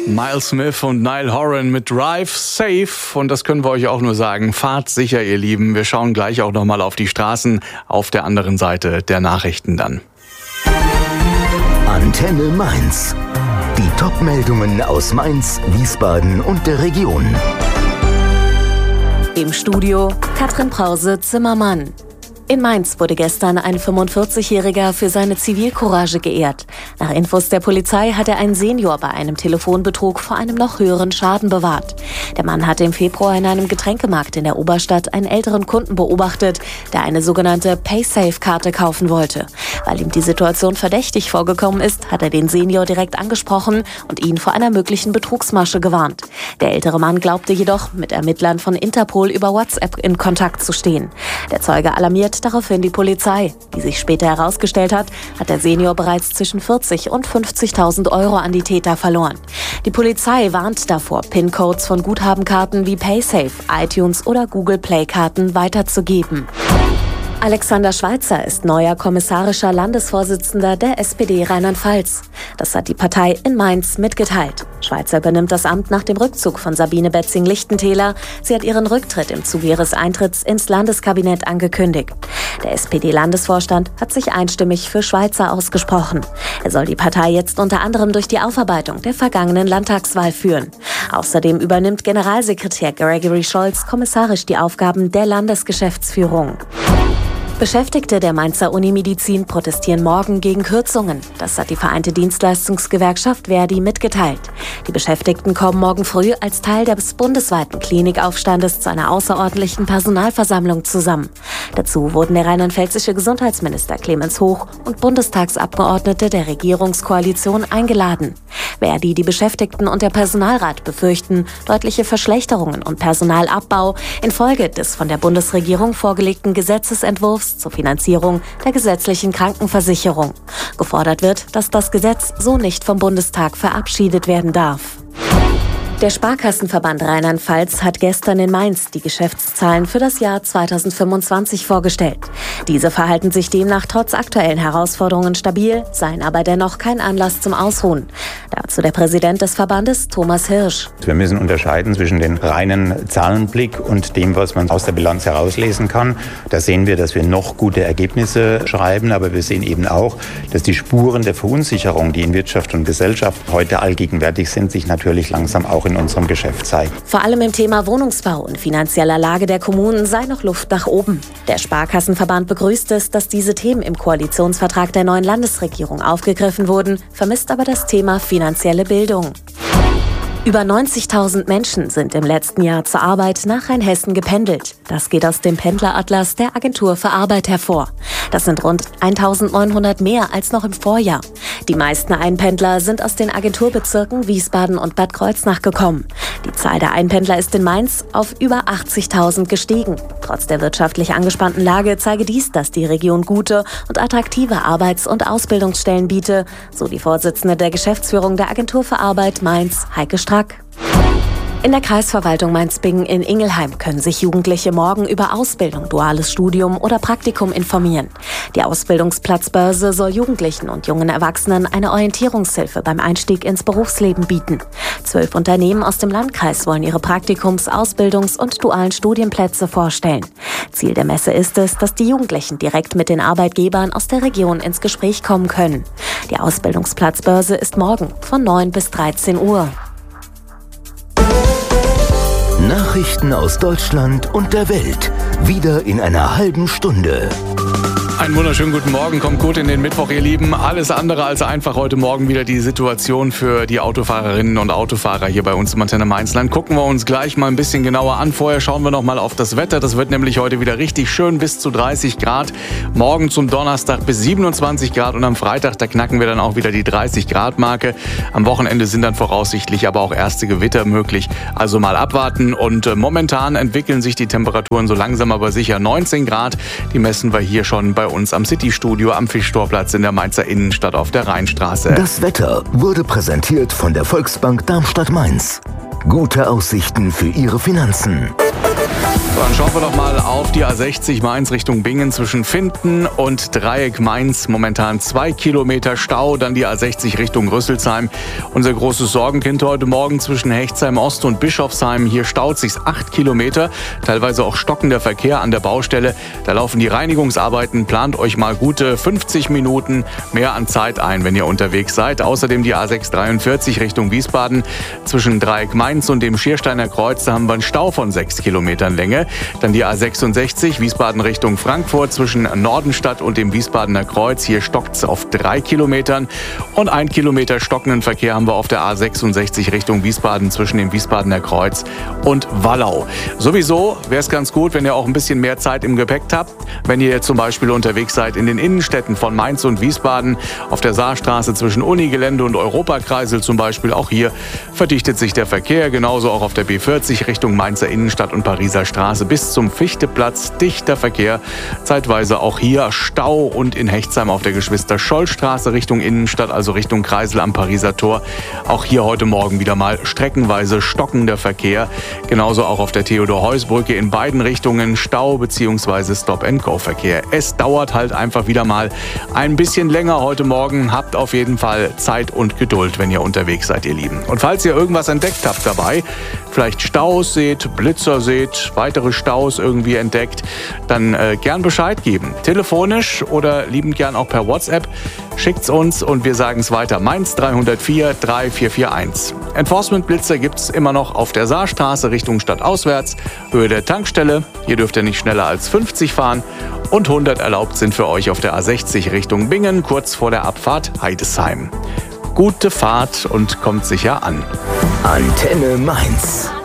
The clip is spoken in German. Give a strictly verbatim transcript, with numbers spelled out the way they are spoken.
Miles Smith und Niall Horan mit Drive Safe. Und das können wir euch auch nur sagen. Fahrt sicher, ihr Lieben. Wir schauen gleich auch nochmal auf die Straßen auf der anderen Seite der Nachrichten dann. Antenne Mainz. Die Top-Meldungen aus Mainz, Wiesbaden und der Region. Im Studio Katrin Brause-Zimmermann. In Mainz wurde gestern ein fünfundvierzigjähriger für seine Zivilcourage geehrt. Nach Infos der Polizei hat er einen Senior bei einem Telefonbetrug vor einem noch höheren Schaden bewahrt. Der Mann hatte im Februar in einem Getränkemarkt in der Oberstadt einen älteren Kunden beobachtet, der eine sogenannte Paysafe-Karte kaufen wollte. Weil ihm die Situation verdächtig vorgekommen ist, hat er den Senior direkt angesprochen und ihn vor einer möglichen Betrugsmasche gewarnt. Der ältere Mann glaubte jedoch, mit Ermittlern von Interpol über WhatsApp in Kontakt zu stehen. Der Zeuge alarmiert daraufhin die Polizei. Wie sich später herausgestellt hat, hat der Senior bereits zwischen vierzig und fünfzigtausend Euro an die Täter verloren. Die Polizei warnt davor, PIN-Codes von Guthabenkarten wie Paysafe, iTunes oder Google Play-Karten weiterzugeben. Alexander Schweitzer ist neuer kommissarischer Landesvorsitzender der S P D Rheinland-Pfalz. Das hat die Partei in Mainz mitgeteilt. Schweitzer übernimmt das Amt nach dem Rückzug von Sabine Betzing-Lichtentäler. Sie hat ihren Rücktritt im Zuge ihres Eintritts ins Landeskabinett angekündigt. Der S P D-Landesvorstand hat sich einstimmig für Schweitzer ausgesprochen. Er soll die Partei jetzt unter anderem durch die Aufarbeitung der vergangenen Landtagswahl führen. Außerdem übernimmt Generalsekretär Gregory Scholz kommissarisch die Aufgaben der Landesgeschäftsführung. Beschäftigte der Mainzer Unimedizin protestieren morgen gegen Kürzungen. Das hat die Vereinte Dienstleistungsgewerkschaft Verdi mitgeteilt. Die Beschäftigten kommen morgen früh als Teil des bundesweiten Klinikaufstandes zu einer außerordentlichen Personalversammlung zusammen. Dazu wurden der rheinland-pfälzische Gesundheitsminister Clemens Hoch und Bundestagsabgeordnete der Regierungskoalition eingeladen. Verdi, die Beschäftigten und der Personalrat befürchten deutliche Verschlechterungen und Personalabbau infolge des von der Bundesregierung vorgelegten Gesetzesentwurfs zur Finanzierung der gesetzlichen Krankenversicherung. Gefordert wird, dass das Gesetz so nicht vom Bundestag verabschiedet werden darf. Der Sparkassenverband Rheinland-Pfalz hat gestern in Mainz die Geschäftszahlen für das Jahr zweitausendfünfundzwanzig vorgestellt. Diese verhalten sich demnach trotz aktuellen Herausforderungen stabil, seien aber dennoch kein Anlass zum Ausruhen. Dazu der Präsident des Verbandes, Thomas Hirsch. Wir müssen unterscheiden zwischen dem reinen Zahlenblick und dem, was man aus der Bilanz herauslesen kann. Da sehen wir, dass wir noch gute Ergebnisse schreiben, aber wir sehen eben auch, dass die Spuren der Verunsicherung, die in Wirtschaft und Gesellschaft heute allgegenwärtig sind, sich natürlich langsam auch in unserem Geschäft zeigen. Vor allem im Thema Wohnungsbau und finanzieller Lage der Kommunen sei noch Luft nach oben. Der Sparkassenverband begrüßt es, dass diese Themen im Koalitionsvertrag der neuen Landesregierung aufgegriffen wurden, vermisst aber das Thema finanzielle Bildung. Über neunzigtausend Menschen sind im letzten Jahr zur Arbeit nach Rheinhessen gependelt. Das geht aus dem Pendleratlas der Agentur für Arbeit hervor. Das sind rund eintausendneunhundert mehr als noch im Vorjahr. Die meisten Einpendler sind aus den Agenturbezirken Wiesbaden und Bad Kreuznach gekommen. Die Zahl der Einpendler ist in Mainz auf über achtzigtausend gestiegen. Trotz der wirtschaftlich angespannten Lage zeige dies, dass die Region gute und attraktive Arbeits- und Ausbildungsstellen biete, so die Vorsitzende der Geschäftsführung der Agentur für Arbeit Mainz, Heike Strack. In der Kreisverwaltung Mainz-Bingen in Ingelheim können sich Jugendliche morgen über Ausbildung, duales Studium oder Praktikum informieren. Die Ausbildungsplatzbörse soll Jugendlichen und jungen Erwachsenen eine Orientierungshilfe beim Einstieg ins Berufsleben bieten. Zwölf Unternehmen aus dem Landkreis wollen ihre Praktikums-, Ausbildungs- und dualen Studienplätze vorstellen. Ziel der Messe ist es, dass die Jugendlichen direkt mit den Arbeitgebern aus der Region ins Gespräch kommen können. Die Ausbildungsplatzbörse ist morgen von neun bis dreizehn Uhr. Nachrichten aus Deutschland und der Welt. Wieder in einer halben Stunde. Einen wunderschönen guten Morgen, kommt gut in den Mittwoch, ihr Lieben. Alles andere als einfach heute Morgen wieder die Situation für die Autofahrerinnen und Autofahrer hier bei uns im Antenne Mainzland. Gucken wir uns gleich mal ein bisschen genauer an. Vorher schauen wir noch mal auf das Wetter. Das wird nämlich heute wieder richtig schön, bis zu dreißig Grad. Morgen zum Donnerstag bis siebenundzwanzig Grad und am Freitag, da knacken wir dann auch wieder die dreißig Grad Marke. Am Wochenende sind dann voraussichtlich aber auch erste Gewitter möglich. Also mal abwarten und äh, momentan entwickeln sich die Temperaturen so langsam aber sicher. neunzehn Grad, die messen wir hier schon bei uns am City-Studio am Fischtorplatz in der Mainzer Innenstadt auf der Rheinstraße. Das Wetter wurde präsentiert von der Volksbank Darmstadt-Mainz. Gute Aussichten für Ihre Finanzen. Dann schauen wir doch mal auf die A sechzig Mainz Richtung Bingen zwischen Finden und Dreieck Mainz. Momentan zwei Kilometer Stau. Dann die A sechzig Richtung Rüsselsheim. Unser großes Sorgenkind heute Morgen zwischen Hechtsheim Ost und Bischofsheim. Hier staut sich's acht Kilometer. Teilweise auch stockender Verkehr an der Baustelle. Da laufen die Reinigungsarbeiten. Plant euch mal gute fünfzig Minuten mehr an Zeit ein, wenn ihr unterwegs seid. Außerdem die A sechs dreiundvierzig Richtung Wiesbaden. Zwischen Dreieck Mainz und dem Schiersteiner Kreuz. Da haben wir einen Stau von sechs Kilometern Länge. Dann die A sechsundsechzig, Wiesbaden Richtung Frankfurt zwischen Nordenstadt und dem Wiesbadener Kreuz. Hier stockt's auf drei Kilometern. Und ein Kilometer stockenden Verkehr haben wir auf der A sechsundsechzig Richtung Wiesbaden zwischen dem Wiesbadener Kreuz und Wallau. Sowieso wäre es ganz gut, wenn ihr auch ein bisschen mehr Zeit im Gepäck habt. Wenn ihr jetzt zum Beispiel unterwegs seid in den Innenstädten von Mainz und Wiesbaden, auf der Saarstraße zwischen Unigelände und Europakreisel zum Beispiel. Auch hier verdichtet sich der Verkehr. Genauso auch auf der B vierzig Richtung Mainzer Innenstadt und Pariser Straße bis zum Fichteplatz, dichter Verkehr. Zeitweise auch hier Stau und in Hechtsheim auf der Geschwister-Scholl-Straße Richtung Innenstadt, also Richtung Kreisel am Pariser Tor. Auch hier heute Morgen wieder mal streckenweise stockender Verkehr. Genauso auch auf der Theodor-Heuss-Brücke in beiden Richtungen Stau bzw. Stop-and-Go-Verkehr. Es dauert halt einfach wieder mal ein bisschen länger heute Morgen. Habt auf jeden Fall Zeit und Geduld, wenn ihr unterwegs seid, ihr Lieben. Und falls ihr irgendwas entdeckt habt dabei, vielleicht Staus seht, Blitzer seht, weitere Staus irgendwie entdeckt, dann äh, gern Bescheid geben. Telefonisch oder liebend gern auch per WhatsApp. Schickt's uns und wir sagen es weiter. Mainz drei null vier drei vier vier eins. Enforcement-Blitzer gibt's immer noch auf der Saarstraße Richtung stadtauswärts. Höhe der Tankstelle. Hier dürft ihr nicht schneller als fünfzig fahren. Und hundert erlaubt sind für euch auf der A sechzig Richtung Bingen, kurz vor der Abfahrt Heidesheim. Gute Fahrt und kommt sicher an. Antenne Mainz.